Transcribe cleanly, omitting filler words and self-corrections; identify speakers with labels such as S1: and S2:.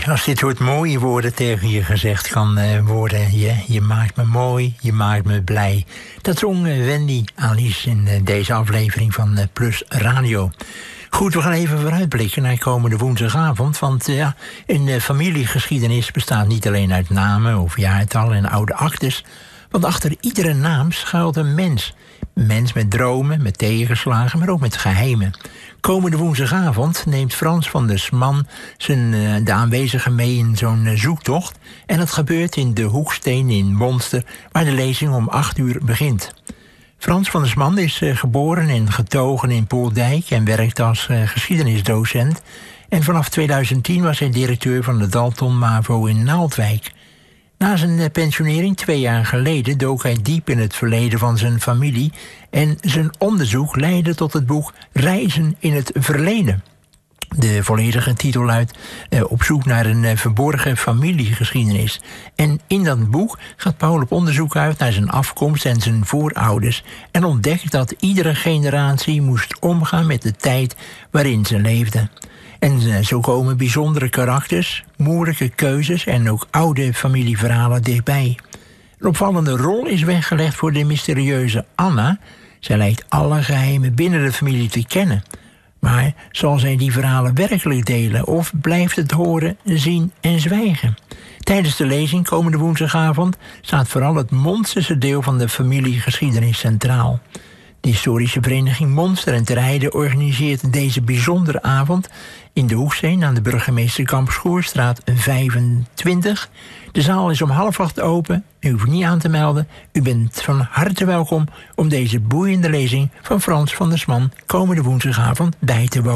S1: als dit soort mooie woorden tegen je gezegd kan worden. Je maakt me mooi, je maakt me blij. Dat zong Wendy Alice in deze aflevering van Plus Radio. Goed, we gaan even vooruitblikken naar komende woensdagavond. Want een familiegeschiedenis bestaat niet alleen uit namen of jaartallen en oude actes. Want achter iedere naam schuilt een mens. Een mens met dromen, met tegenslagen, maar ook met geheimen. Komende woensdagavond neemt Frans van der Sman de aanwezigen mee in zo'n zoektocht. En dat gebeurt in de Hoeksteen in Monster, waar de lezing om 8:00 begint. Frans van der Sman is geboren en getogen in Pooldijk en werkt als geschiedenisdocent. En vanaf 2010 was hij directeur van de Dalton Mavo in Naaldwijk. Na zijn pensionering 2 jaar geleden dook hij diep in het verleden van zijn familie. En zijn onderzoek leidde tot het boek Reizen in het Verleden. De volledige titel luidt Op zoek naar een verborgen familiegeschiedenis. En in dat boek gaat Paul op onderzoek uit naar zijn afkomst en zijn voorouders. En ontdekt dat iedere generatie moest omgaan met de tijd waarin ze leefden. En zo komen bijzondere karakters, moeilijke keuzes en ook oude familieverhalen dichtbij. Een opvallende rol is weggelegd voor de mysterieuze Anna. Zij lijkt alle geheimen binnen de familie te kennen. Maar zal zij die verhalen werkelijk delen of blijft het horen, zien en zwijgen? Tijdens de lezing komende woensdagavond staat vooral het Monsterse deel van de familiegeschiedenis centraal. De historische vereniging Monster en Ter Heide organiseert deze bijzondere avond in de Hoeksteen aan de Burgemeester Schoorstraat 25. De zaal is om 7:30 open. U hoeft niet aan te melden. U bent van harte welkom om deze boeiende lezing van Frans van der Sman komende woensdagavond bij te wonen.